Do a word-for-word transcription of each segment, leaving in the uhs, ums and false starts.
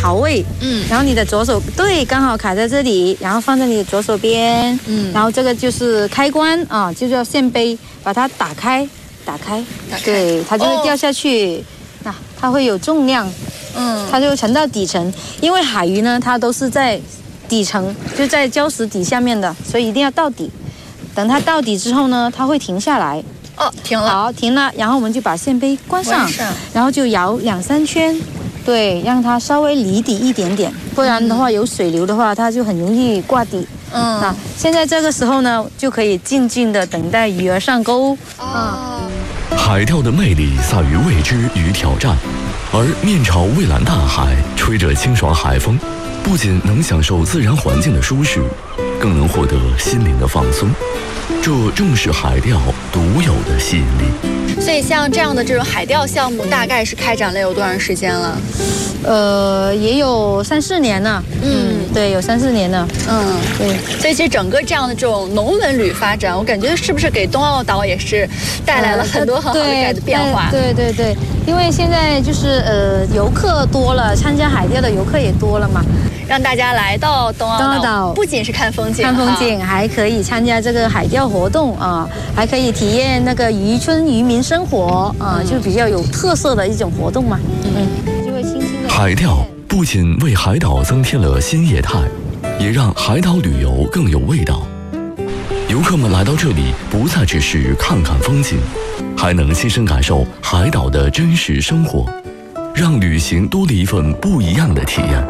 槽位， 嗯， 然后你的左手对，刚好卡在这里，然后放在你的左手边， 嗯， 然后这个就是开关啊，就叫线杯，把它打开，打开， 打开对，它就会掉下去，那、哦、它会有重量， 嗯， 它就沉到底层，因为海鱼呢，它都是在底层，就在礁石底下面的，所以一定要到底。等它到底之后呢，它会停下来。 哦，停了。 好，停了，然后我们就把线杯关上， 关上然后就摇两三圈，对，让它稍微离底一点点，不然的话有水流的话，它就很容易挂底。 嗯， 那现在这个时候呢，就可以静静的等待鱼儿上钩。 哦， 海钓的魅力在于未知与挑战，而面朝蔚蓝大海，吹着清爽海风，不仅能享受自然环境的舒适，更能获得心灵的放松。这正是海钓独有的吸引力。 所以像这样的这种海钓项目，大概是开展了有多长时间了？ 呃，也有三四年了。嗯，对，有三四年了。 嗯， 对。 所以其实整个这样的这种农文旅发展，我感觉是不是给东澳岛也是带来了很多很好的改的变化？ 对对对，因为现在就是呃游客多了，参加海钓的游客也多了嘛。 让大家来到东澳岛， 东澳岛不仅是看风景， 看风景，还可以参加这个海钓活动啊，还可以体验那个渔村渔民生活啊，就比较有特色的一种活动嘛。嗯，就会轻轻的。 海钓不仅为海岛增添了新业态，也让海岛旅游更有味道。游客们来到这里，不再只是看看风景，还能亲身感受海岛的真实生活，让旅行多了一份不一样的体验。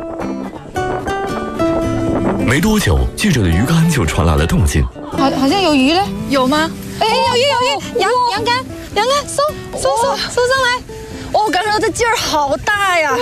没多久，记者的鱼竿就传来了动静， 好，好像有鱼了， 有吗？ 哎，有鱼有鱼，扬扬竿，扬竿，收收收收上来！ 哇，我感受到这劲儿好大呀！哇！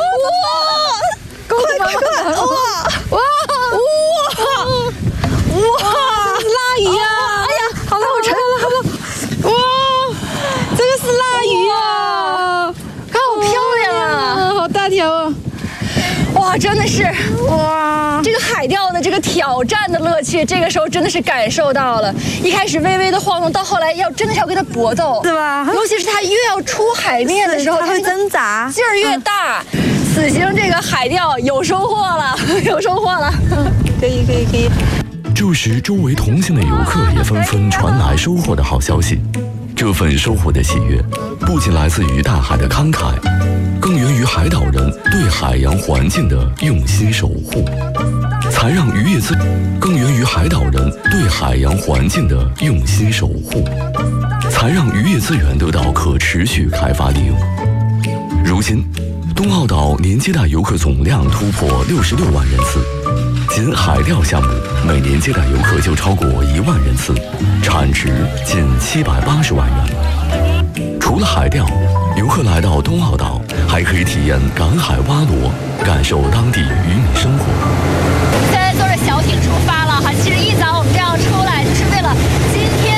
快快快！哇哇哇哇！ 腊鱼啊！ 哎呀，好了，我沉了，好了！ 哇，这个是腊鱼啊！ 看好漂亮啊！ 好大条啊！ 哇，真的是哇！这个海钓的这个挑战的乐趣，这个时候真的是感受到了。一开始微微的晃动，到后来要真的是要跟它搏斗， 对吧？ 尤其是它越要出海面的时候， 它会挣扎， 劲儿越大。此行这个海钓有收获了，有收获了。 可以可以可以。 这时，周围同行的游客也纷纷传来收获的好消息。这份收获的喜悦，不仅来自于大海的慷慨，更源于海岛人对海洋环境的用心守护，才让渔业资更源于海岛人对海洋环境的用心守护，才让渔业资源得到可持续开发利用。如今，东澳岛年接待游客总量突破六十六万人次，仅海钓项目每年接待游客就超过一万人次，产值近七百八十万元。除了海钓，游客来到东澳岛还可以体验赶海挖螺，感受当地渔民生活。 现在坐着小艇出发了哈，其实一早我们这样出来就是为了今天。